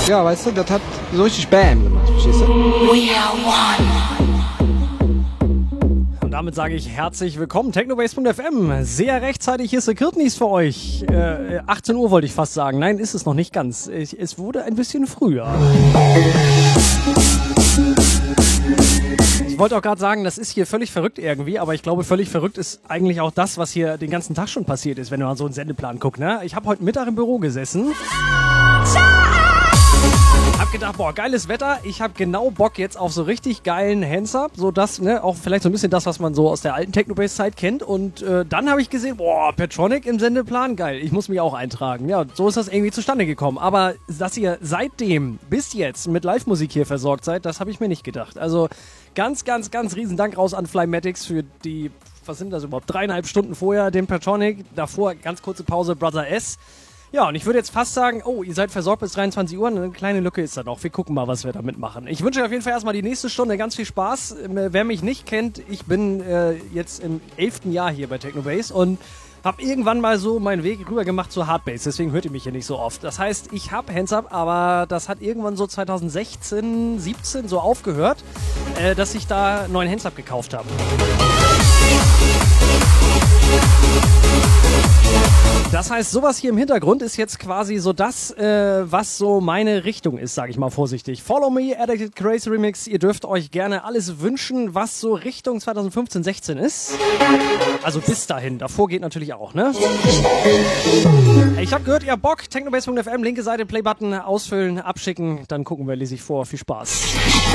ja, weißt du, das hat so richtig Bam gemacht, verstehst du? We are one. Und damit sage ich herzlich willkommen, Technobase.fm. Sehr rechtzeitig, hier ist der Kirtnis für euch. 18 Uhr wollte ich fast sagen. Nein, ist es noch nicht ganz. Es wurde ein bisschen früher. Ich wollte auch gerade sagen, das ist hier völlig verrückt irgendwie, aber ich glaube, völlig verrückt ist eigentlich auch das, was hier den ganzen Tag schon passiert ist, wenn man so einen Sendeplan guckt. Ne? Ich habe heute Mittag im Büro gesessen. Hab gedacht, boah, geiles Wetter. Ich habe genau Bock jetzt auf so richtig geilen Hands-Up, so das, ne, auch vielleicht so ein bisschen das, was man so aus der alten Technobase-Zeit kennt. Und dann habe ich gesehen, boah, Petronic im Sendeplan, geil. Ich muss mich auch eintragen. Ja, so ist das irgendwie zustande gekommen. Aber dass ihr seitdem bis jetzt mit Live-Musik hier versorgt seid, das habe ich mir nicht gedacht. Also ganz, ganz, ganz riesen Dank raus an Flymatics für die, was sind das überhaupt, 3,5 Stunden vorher den Petronic. Davor ganz kurze Pause Brother S. Ja, und ich würde jetzt fast sagen, oh, ihr seid versorgt bis 23 Uhr, eine kleine Lücke ist da noch. Wir gucken mal, was wir damit machen. Ich wünsche euch auf jeden Fall erstmal die nächste Stunde ganz viel Spaß. Wer mich nicht kennt, ich bin jetzt im 11. Jahr hier bei Technobase und habe irgendwann mal so meinen Weg rüber gemacht zur Hardbase, deswegen hört ihr mich hier nicht so oft. Das heißt, ich habe Hands-Up, aber das hat irgendwann so 2016, 17 so aufgehört, dass ich da einen neuen Hands-Up gekauft habe. Das heißt, sowas hier im Hintergrund ist jetzt quasi so das, was so meine Richtung ist, sage ich mal vorsichtig. Follow Me, Addicted Crazy Remix. Ihr dürft euch gerne alles wünschen, was so Richtung 2015, 16 ist. Also bis dahin. Davor geht natürlich auch, ne? Ich habe gehört, ihr habt Bock. Technobase.fm, linke Seite, Playbutton ausfüllen, abschicken. Dann gucken wir, lese ich vor. Viel Spaß.